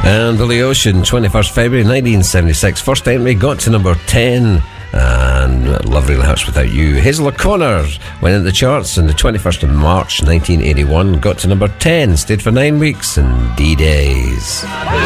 And Billy Ocean, 21st February 1976. First entry got to number 10. And Love Really Hurts Without You. Hazel O'Connor went into the charts on the 21st of March 1981. Got to number 10. Stayed for 9 weeks and D-Days.